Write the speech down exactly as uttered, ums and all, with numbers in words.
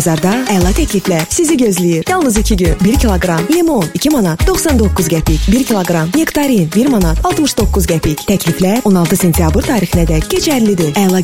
Bazarda əla təkliflər sizi gözləyir. Yalnız iki gün. bir kiloqram limon iki manat doxsan doqquz qəpik. bir kiloqram nektarin bir manat altmış doqquz qəpik. Təkliflər on altı sentyabr tarixinədək keçərlidir. Əla